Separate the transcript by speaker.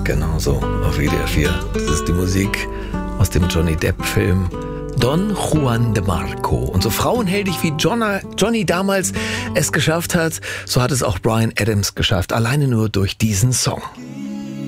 Speaker 1: Genau so, auf WDR 4. Das ist die Musik aus dem Johnny Depp-Film Don Juan de Marco. Und so frauenheldig wie Johnny damals es geschafft hat, so hat es auch Bryan Adams geschafft. Alleine nur durch diesen Song.